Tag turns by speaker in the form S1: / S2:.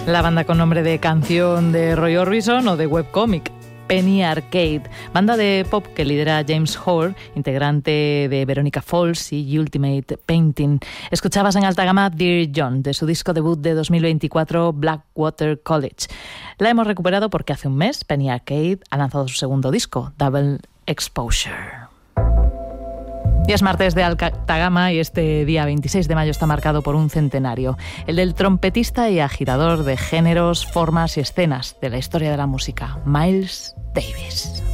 S1: La banda con nombre de canción de Roy Orbison o de webcómic, Penny Arcade, banda de pop que lidera James Hoare, integrante de Veronica Falls y Ultimate Painting. Escuchabas en alta gama Dear John, de su disco debut de 2024, Blackwater College. La hemos recuperado porque hace un mes Penny Arcade ha lanzado su segundo disco, Double Exposure. Y es martes de alta gama y este día 26 de mayo está marcado por un centenario, el del trompetista y agitador de géneros, formas y escenas de la historia de la música, Miles Davis.